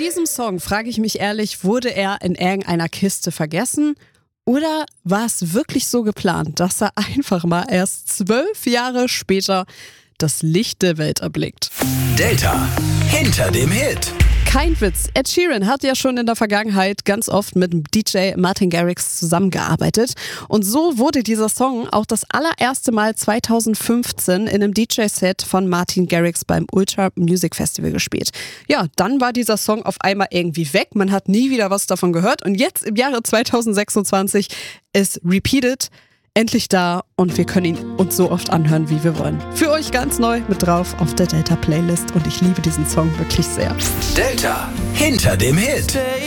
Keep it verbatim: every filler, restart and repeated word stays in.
diesem Song frage ich mich ehrlich, wurde er in irgendeiner Kiste vergessen? Oder war es wirklich so geplant, dass er einfach mal erst zwölf Jahre später das Licht der Welt erblickt? Delta hinter dem Hit. Kein Witz, Ed Sheeran hat ja schon in der Vergangenheit ganz oft mit dem D J Martin Garrix zusammengearbeitet. Und so wurde dieser Song auch das allererste Mal zweitausendfünfzehn in einem D J-Set von Martin Garrix beim Ultra Music Festival gespielt. Ja, dann war dieser Song auf einmal irgendwie weg, man hat nie wieder was davon gehört und jetzt im Jahre zweitausendsechsundzwanzig ist Repeated endlich da und wir können ihn uns so oft anhören, wie wir wollen. Für euch ganz neu mit drauf auf der Delta Playlist und ich liebe diesen Song wirklich sehr. Delta hinter dem Hit.